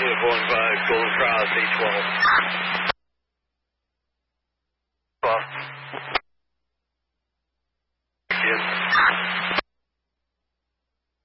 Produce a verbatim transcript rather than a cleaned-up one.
Swift one five, Golden Cross, eight twelve. Well. Again.